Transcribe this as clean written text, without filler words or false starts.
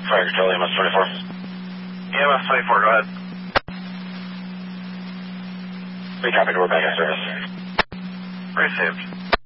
Fire control, EMS 24. EMS 24, go ahead. We copy, we're back in service. Received.